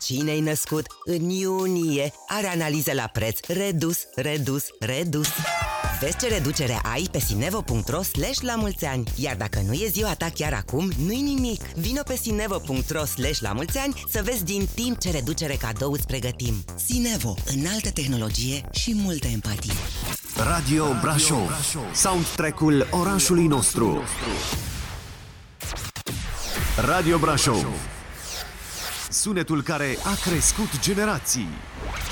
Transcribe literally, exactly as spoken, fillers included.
Cine-i născut în iunie are analize la preț redus, redus, redus. Vezi ce reducere ai pe sinevo punct ro slash la mulți ani. Iar dacă nu e ziua ta chiar acum, nu-i nimic. Vino pe sinevo punct ro slash la mulți ani să vezi din timp ce reducere cadou îți pregătim. Sinevo, înaltă tehnologie și multă empatie. Radio Brașov, soundtrack-ul orașului nostru. Radio Brașov, sunetul care a crescut generații.